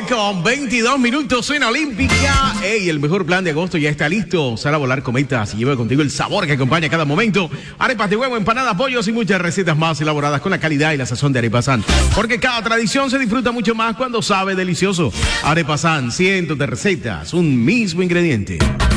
con 22 minutos en Olímpica. Ey, el mejor plan de agosto ya está listo. Sal a volar cometas y lleva contigo el sabor que acompaña cada momento. Arepas de huevo, empanadas, pollos y muchas recetas más elaboradas con la calidad y la sazón de Arepasan. Porque cada tradición se disfruta mucho más cuando sabe delicioso. Arepasan, cientos de recetas, un mismo ingrediente.